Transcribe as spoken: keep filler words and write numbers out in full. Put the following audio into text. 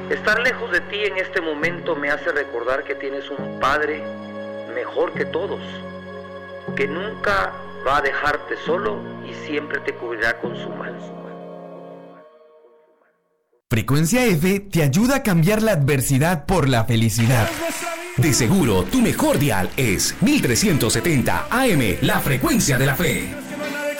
Estar lejos de ti en este momento me hace recordar que tienes un Padre mejor que todos, que nunca va a dejarte solo y siempre te cubrirá con su mano. Frecuencia F te ayuda a cambiar la adversidad por la felicidad. De seguro, tu mejor dial es mil trescientos setenta A M, la frecuencia de la fe.